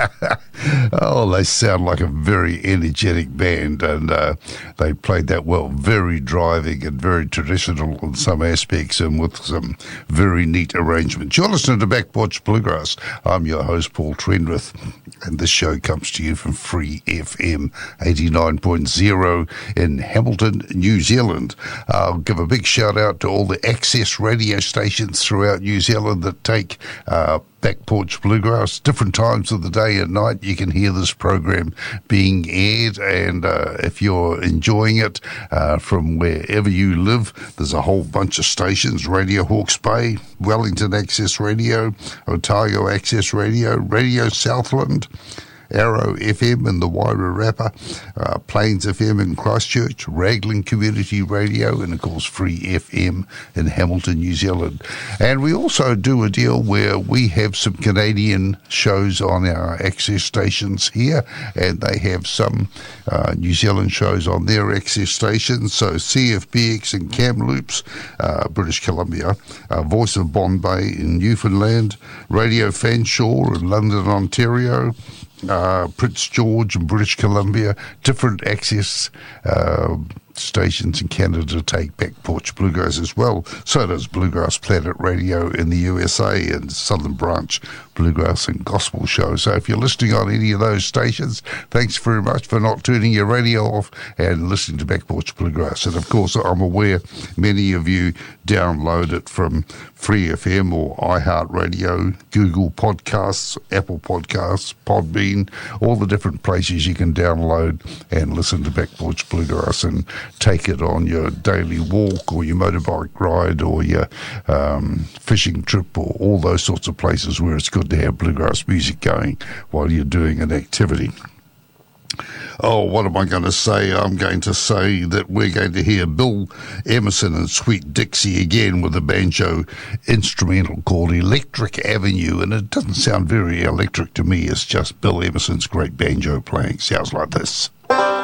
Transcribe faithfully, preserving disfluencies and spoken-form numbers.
Oh, they sound like a very energetic band, and uh, they played that well. Very driving and very traditional in some aspects, and with some very neat arrangements. You're listening to Back Porch Bluegrass. I'm your host, Paul Trendrith, and this show comes to you from Free F M eighty-nine point zero in Hamilton, New Zealand. I'll give a big shout out to all the access radio stations throughout New Zealand that take uh, Back Porch Bluegrass, different times of the day and night. You can hear this program being aired, and uh, if you're enjoying it uh, from wherever you live, there's a whole bunch of stations: Radio Hawke's Bay, Wellington Access Radio, Otago Access Radio, Radio Southland, Arrow F M in the Wairarapa, uh, Plains F M in Christchurch, Raglan Community Radio, and of course Free F M in Hamilton, New Zealand. And we also do a deal where we have some Canadian shows on our access stations here, and they have some uh, New Zealand shows on their access stations. So C F B X in Kamloops, uh, British Columbia, uh, Voice of Bombay in Newfoundland, Radio Fanshawe in London, Ontario, Uh, Prince George and British Columbia, different access uh, stations in Canada take Back Porch Bluegrass as well. So does Bluegrass Planet Radio in the U S A and Southern Branch Bluegrass and Gospel Show. So if you're listening on any of those stations, thanks very much for not turning your radio off and listening to Back Porch Bluegrass. And of course, I'm aware many of you download it from Free F M or iHeartRadio, Google Podcasts, Apple Podcasts, Podbean, all the different places you can download and listen to Back Porch Bluegrass and take it on your daily walk or your motorbike ride or your um, fishing trip or all those sorts of places where it's good to have bluegrass music going while you're doing an activity. Oh, what am I going to say? I'm going to say that we're going to hear Bill Emerson and Sweet Dixie again with a banjo instrumental called Electric Avenue, and it doesn't sound very electric to me. It's just Bill Emerson's great banjo playing. Sounds like this.